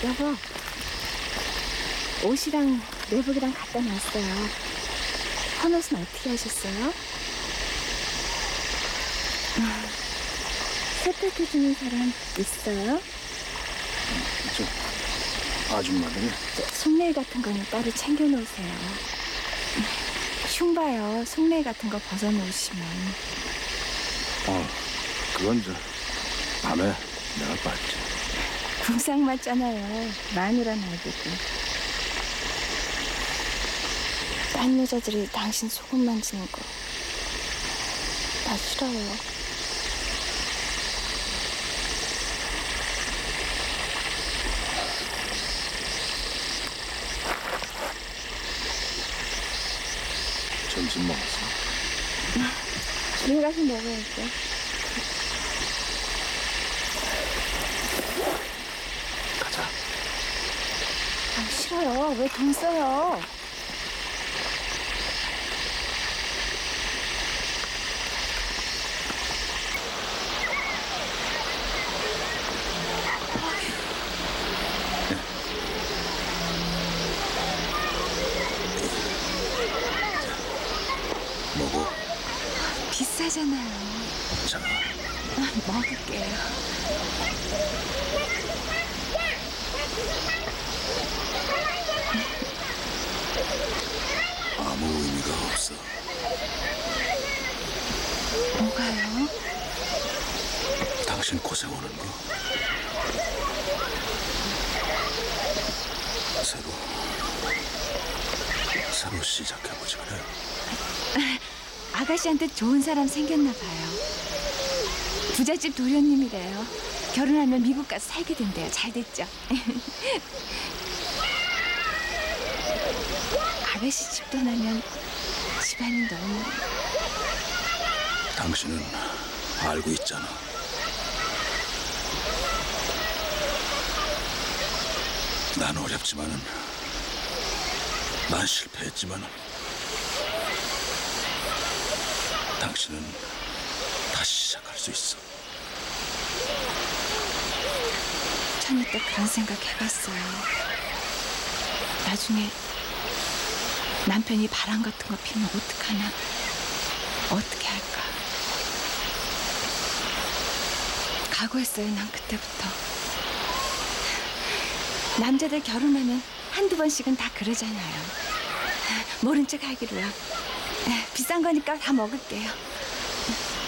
여보, 옷이랑 내복이랑 갖다 놨어요. 헌옷은 어떻게 하셨어요? 세탁해주는 사람 있어요? 저 아줌마들이 속내일 같은 거는 따로 챙겨놓으세요. 흉봐요. 속내일 같은 거 벗어놓으시면. 그건 밤에 내가 봤지. 궁상 맞잖아요. 마누라 말고도. 딴 여자들이 당신 속옷 만지는 거 나 싫어요. 점심 먹었어? 집에 가서 먹어야죠. 가자. 싫어요. 왜 돈 써요? 먹어. 비싸잖아요. 자, 먹을게요. 아무 의미가 없어. 뭐가요? 당신 고생하는 거. 새로 시작해보지 그래. 아가씨한테 좋은 사람 생겼나 봐요. 부잣집 도련님이래요. 결혼하면 미국 가서 살게 된대요. 잘 됐죠? 아가씨 집 떠나면 집안이 너무... 당신은 알고 있잖아. 난 어렵지만은, 난 실패했지만은, 당신은 다시 시작할 수 있어. 천이 때 그런 생각 해봤어요. 나중에 남편이 바람 같은 거 피면 어떡하나, 어떻게 할까. 각오했어요. 난 그때부터. 남자들 결혼하면 한두 번씩은 다 그러잖아요. 모른 척 하기로요. 비싼 거니까 다 먹을게요.